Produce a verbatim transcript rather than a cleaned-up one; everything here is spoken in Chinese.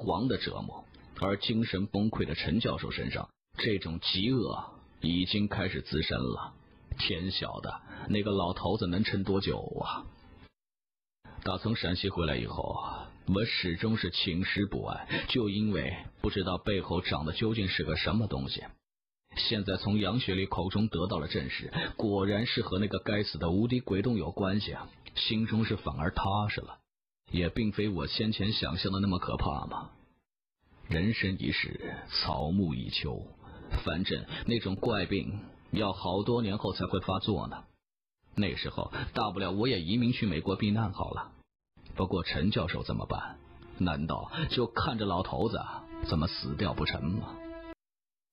狂的折磨，而精神崩溃的陈教授身上，这种疾恶已经开始滋生了。天晓得那个老头子能撑多久啊！打从陕西回来以后，我始终是寝食不安，就因为不知道背后长的究竟是个什么东西。现在从杨雪丽口中得到了证实，果然是和那个该死的无敌鬼洞有关系啊！心中是反而踏实了，也并非我先前想象的那么可怕嘛。人生一世，草木一秋，反正那种怪病要好多年后才会发作呢。那时候大不了我也移民去美国避难好了。不过陈教授怎么办？难道就看着老头子怎么死掉不成吗？